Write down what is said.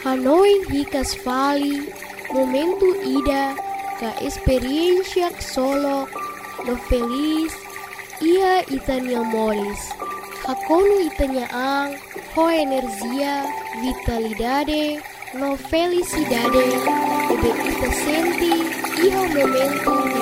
Hanoi hikas vali, momentu ida, ka experiencia solo, no feliz, ia itania moris. Hakonu itania ang, ho energia, vitalidade, no felicidade, ebe ita senti, ia momentu